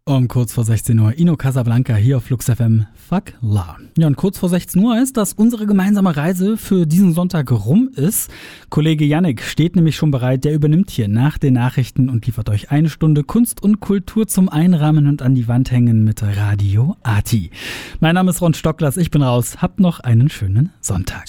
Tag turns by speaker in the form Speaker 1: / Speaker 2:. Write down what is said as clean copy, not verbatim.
Speaker 1: Um kurz vor 16 Uhr Ino Casablanca hier auf Flux FM. Fuck La. Ja, und kurz vor 16 Uhr ist, dass unsere gemeinsame Reise für diesen Sonntag rum ist. Kollege Yannick steht nämlich schon bereit. Der übernimmt hier nach den Nachrichten und liefert euch eine Stunde Kunst und Kultur zum Einrahmen und an die Wand hängen mit Radio Arti. Mein Name ist Ron Stocklers. Ich bin raus. Habt noch einen schönen Sonntag.